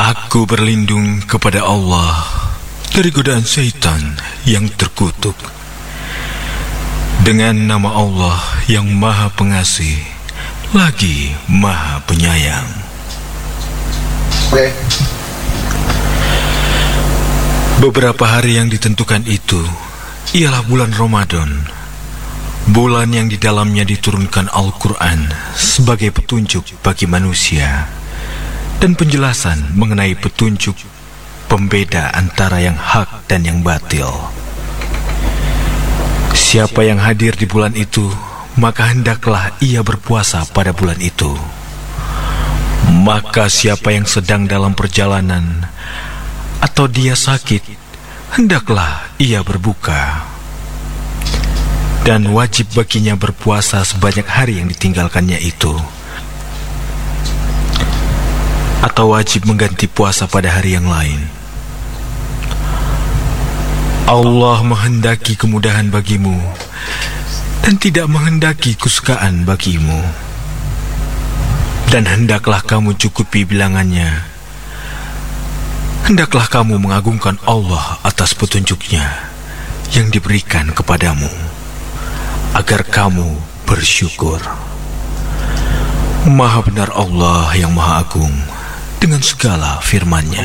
Aku berlindung kepada Allah dari godaan syaitan yang terkutuk. Dengan nama Allah yang Maha Pengasih lagi Maha Penyayang. Beberapa hari yang ditentukan itu ialah bulan Ramadan, bulan yang di dalamnya diturunkan Al-Quran sebagai petunjuk bagi manusia dan penjelasan mengenai petunjuk pembeda antara yang hak dan yang batil. Siapa yang hadir di bulan itu, maka hendaklah ia berpuasa pada bulan itu. Maka siapa yang sedang dalam perjalanan atau dia sakit, hendaklah ia berbuka. Dan wajib baginya berpuasa sebanyak hari yang ditinggalkannya itu, atau wajib mengganti puasa pada hari yang lain. Allah menghendaki kemudahan bagimu dan tidak menghendaki kesukaan bagimu. Dan hendaklah kamu cukupi bilangannya. Hendaklah kamu mengagungkan Allah atas petunjuknya yang diberikan kepadamu, agar kamu bersyukur. Maha benar Allah yang Maha Agung dengan segala firman-Nya.